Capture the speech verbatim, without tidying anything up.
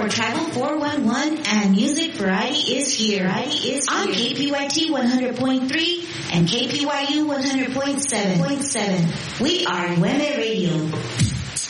for Tribal four one one, and music variety is here. Variety is on K P Y T one hundred point three and K P Y U one hundred point seven. We are Nueve Radio.